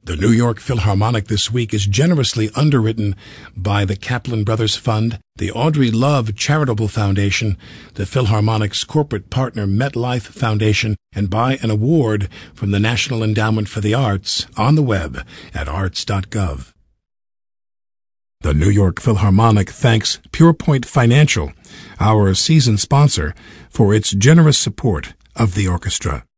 The New York Philharmonic this week is generously underwritten by the Kaplan Brothers Fund, the Audrey Love Charitable Foundation, the Philharmonic's corporate partner MetLife Foundation, and by an award from the National Endowment for the Arts on the web at arts.gov. The New York Philharmonic thanks PurePoint Financial, our season sponsor, for its generous support of the orchestra.